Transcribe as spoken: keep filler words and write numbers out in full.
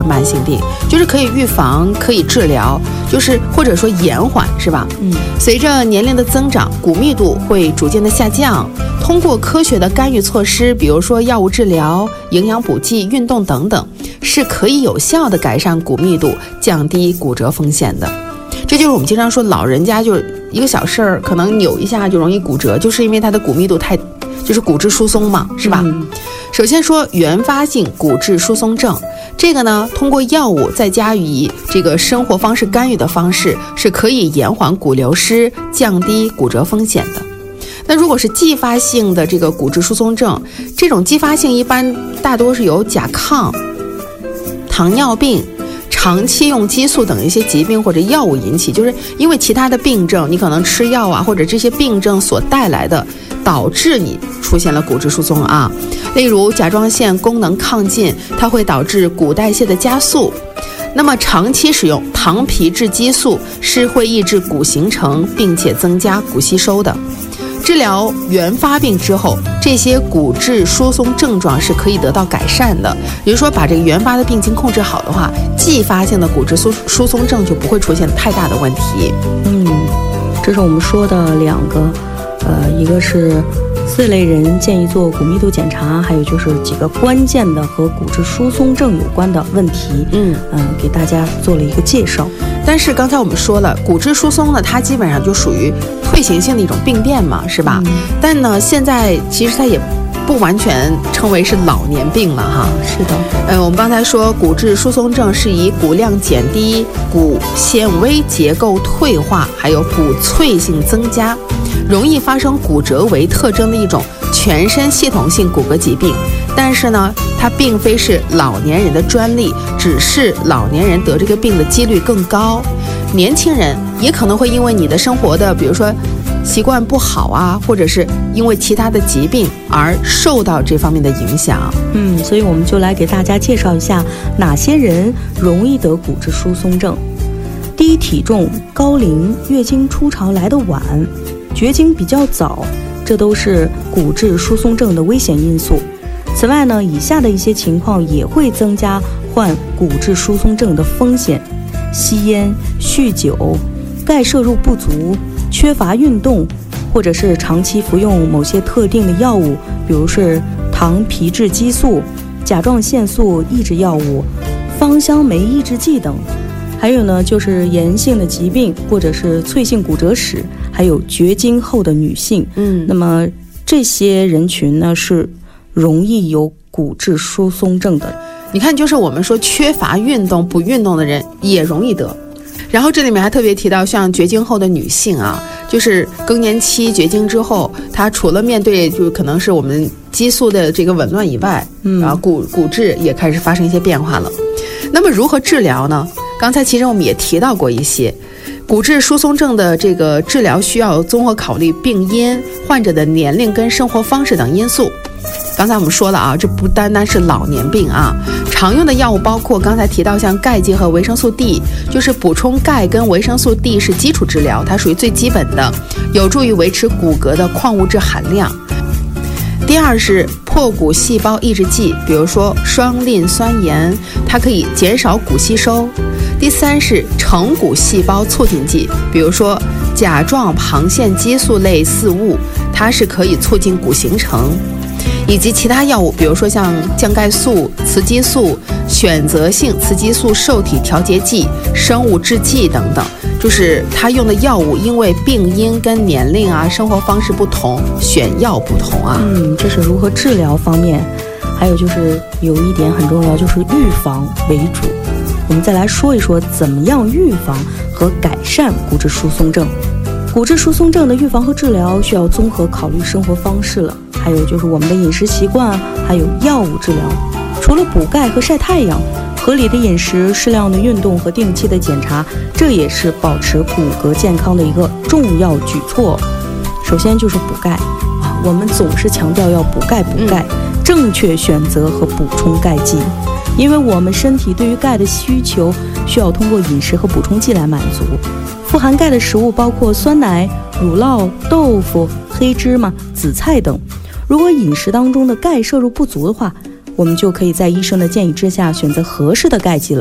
慢性病，就是可以预防，可以治疗，就是或者说延缓，是吧？ 嗯， 随着年龄的增长，骨密度会逐渐的下降。通过科学的干预措施，比如说药物治疗、营养补剂、运动等等，是可以有效的改善骨密度，降低骨折风险的。这就是我们经常说，老人家就是一个小事儿，可能扭一下就容易骨折，就是因为他的骨密度太，就是骨质疏松嘛，是吧？ 嗯、 首先说原发性骨质疏松症，这个呢，通过药物再加以这个生活方式干预的方式，是可以延缓骨流失，降低骨折风险的。那如果是继发性的这个骨质疏松症，这种继发性一般大多是由甲亢、糖尿病、长期用激素等一些疾病或者药物引起，就是因为其他的病症，你可能吃药啊，或者这些病症所带来的，导致你出现了骨质疏松啊。例如甲状腺功能亢进，它会导致骨代谢的加速。那么长期使用糖皮质激素是会抑制骨形成，并且增加骨吸收的。治疗原发病之后，这些骨质疏松症状是可以得到改善的。也就是说，把这个原发的病情控制好的话，继发性的骨质疏疏松症就不会出现太大的问题。 嗯，这是我们说的两个，呃，一个是四类人建议做骨密度检查，还有就是几个关键的和骨质疏松症有关的问题。 嗯嗯、呃，给大家做了一个介绍。 但是刚才我们说了，骨质疏松呢，它基本上就属于退行性的一种病变嘛，是吧？ 嗯、 但呢，现在其实它也不完全称为是老年病了哈。 是的。 呃，我们刚才说骨质疏松症是以骨量减低、骨纤维结构退化，还有骨脆性增加，容易发生骨折为特征的一种全身系统性骨骼疾病。但是呢，它并非是老年人的专利，只是老年人得这个病的几率更高。年轻人也可能会因为你的生活的，比如说习惯不好啊，或者是因为其他的疾病而受到这方面的影响。 嗯，所以我们就来给大家介绍一下哪些人容易得骨质疏松症。低体重、高龄、月经初潮来得晚、绝经比较早，这都是骨质疏松症的危险因素。此外呢，以下的一些情况也会增加患骨质疏松症的风险：吸烟、酗酒、钙摄入不足、缺乏运动，或者是长期服用某些特定的药物，比如是糖皮质激素、甲状腺素抑制药物、芳香酶抑制剂等。还有呢，就是炎性的疾病，或者是脆性骨折史，还有绝经后的女性。 嗯， 那么这些人群呢，是容易有骨质疏松症的。 你看，就是我们说缺乏运动、不运动的人也容易得。然后这里面还特别提到，像绝经后的女性啊，就是更年期绝经之后，她除了面对就可能是我们激素的这个紊乱以外，嗯，然后骨骨质也开始发生一些变化了。那么如何治疗呢？刚才其实我们也提到过一些。骨质疏松症的这个治疗需要综合考虑病因、患者的年龄跟生活方式等因素。刚才我们说了啊，这不单单是老年病啊，常用的药物包括刚才提到像钙剂和维生素 D， 就是补充钙跟维生素 D 是基础治疗，它属于最基本的，有助于维持骨骼的矿物质含量。第二是破骨细胞抑制剂，比如说双磷酸盐，它可以减少骨吸收。第三是成骨细胞促进剂，比如说甲状旁腺激素类似物，它是可以促进骨形成。以及其他药物，比如说像降钙素、雌激素、选择性雌激素受体调节剂、生物制剂等等，就是它用的药物因为病因跟年龄啊、生活方式不同，选药不同啊。 嗯，这是如何治疗方面。还有就是有一点很重要，就是预防为主。我们再来说一说怎么样预防和改善骨质疏松症。骨质疏松症的预防和治疗需要综合考虑生活方式了，还有就是我们的饮食习惯，还有药物治疗。除了补钙和晒太阳，合理的饮食、适量的运动和定期的检查，这也是保持骨骼健康的一个重要举措。首先就是补钙啊，我们总是强调要补钙补钙、嗯、正确选择和补充钙剂，因为我们身体对于钙的需求需要通过饮食和补充剂来满足。富含钙的食物包括酸奶、乳酪、豆腐、黑芝麻、紫菜等。如果饮食当中的钙摄入不足的话，我我们就可以在医生的建议之下选择合适的钙剂了。